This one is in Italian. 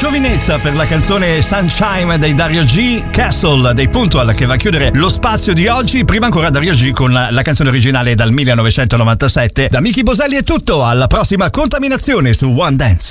giovinezza per la canzone Sunshine dei Dario G, Castle dei Puntual che va a chiudere lo spazio di oggi. Prima ancora Dario G con la canzone originale dal 1997. Da Miki Boselli è tutto, alla prossima Contaminazione su One Dance.